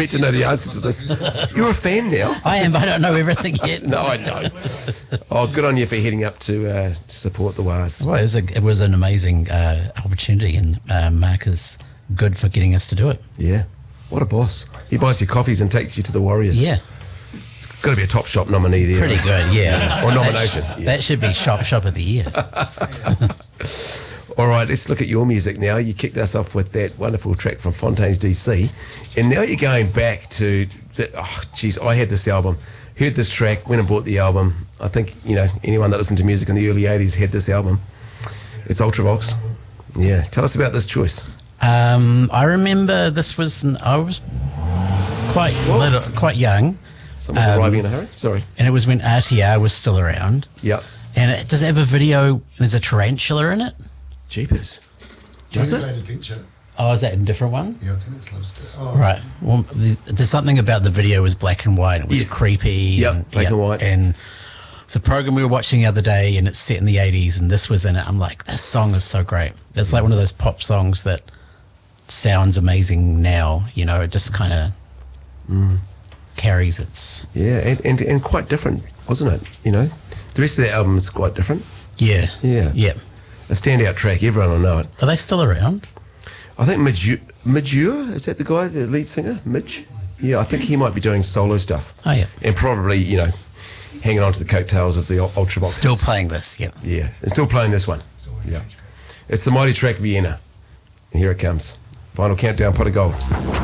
meant to know the answer to this. You're a fan now. I am, but I don't know everything yet. No, I know. Oh, good on you for heading up to support the Waz. Well, it was an amazing opportunity, and Mark is good for getting us to do it. Yeah. What a boss. He buys you coffees and takes you to the Warriors. Yeah. Got to be a top shop nominee there. Pretty good, yeah. Or nomination. That should be shop of the year. All right, let's look at your music now. You kicked us off with that wonderful track from Fontaines DC, and now you're going back to I had this album, heard this track, went and bought the album. I think, anyone that listened to music in the early 80s had this album. It's Ultravox. Yeah, tell us about this choice. I remember I was quite young. Someone's arriving in a hurry. Sorry. And it was when RTR was still around. Yep. And does it have a video? There's a tarantula in it. Jeepers. Does it? Adventure. Oh, is that a different one? Yeah, I think it's Love's Day. Oh. Right. Well, there's something about the video was black and white. It was creepy. Yep, black and white. And it's a program we were watching the other day, and it's set in the 80s, and this was in it. I'm like, this song is so great. It's like one of those pop songs that sounds amazing now. It just kind of carries its... Yeah, and quite different, wasn't it? The rest of the album is quite different. Yeah. Yeah. Yeah. A standout track, everyone will know it. Are they still around? I think Midge, is that the guy, the lead singer? Midge? Yeah, I think he might be doing solo stuff. Oh, yeah. And probably, hanging on to the coattails of the Ultravox. Still playing this, yeah. Yeah, and still playing this one. Yeah. It's the mighty track Vienna. And here it comes. Final countdown, pot of gold.